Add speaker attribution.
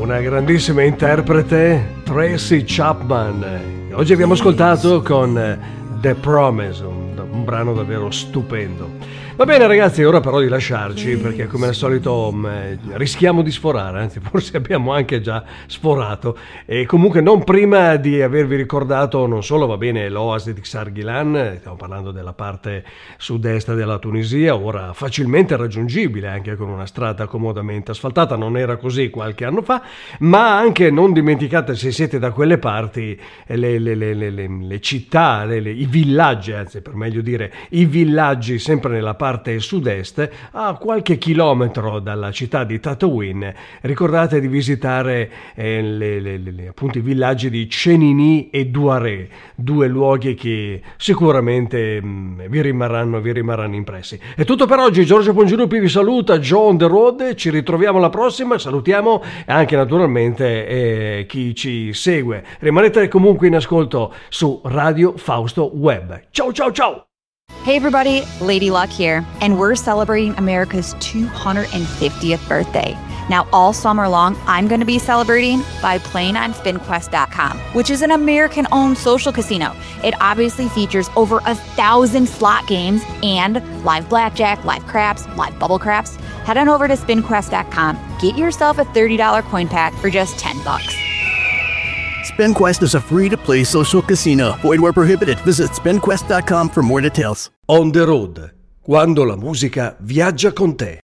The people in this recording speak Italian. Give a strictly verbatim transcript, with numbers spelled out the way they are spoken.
Speaker 1: una grandissima interprete, Tracy Chapman. Oggi abbiamo ascoltato con The Promise, un, un brano davvero stupendo. Va bene ragazzi, è ora però di lasciarci, perché come al solito mh, rischiamo di sforare, anzi forse abbiamo anche già sforato, e comunque non prima di avervi ricordato non solo, va bene, l'Oasi di Xarghilan, stiamo parlando della parte sud-est della Tunisia, ora facilmente raggiungibile anche con una strada comodamente asfaltata, non era così qualche anno fa, ma anche non dimenticate, se siete da quelle parti, le, le, le, le, le, le città, le, le, i villaggi, anzi per meglio dire i villaggi sempre nella parte parte sud-est, a qualche chilometro dalla città di Tataouine. Ricordate di visitare eh, le, le, le, appunto i villaggi di Cenini e Douaré, due luoghi che sicuramente mh, vi rimarranno vi rimarranno impressi. È tutto per oggi. Giorgio Pongirupi vi saluta, Joe on the road, ci ritroviamo alla prossima, salutiamo anche naturalmente eh, chi ci segue. Rimanete comunque in ascolto su Radio Fausto Web. Ciao ciao ciao!
Speaker 2: Hey everybody, Lady Luck here, and we're celebrating America's two hundred fiftieth birthday. Now all summer long, I'm going to be celebrating by playing on Spin Quest dot com, which is an American-owned social casino. It obviously features over a thousand slot games and live blackjack, live craps, live bubble craps. Head on over to Spin Quest dot com, get yourself a thirty dollars coin pack for just ten bucks.
Speaker 3: SpinQuest is a free-to-play social casino. Void where prohibited. Visit Spin Quest dot com for more details.
Speaker 1: On the road, quando la musica viaggia con te.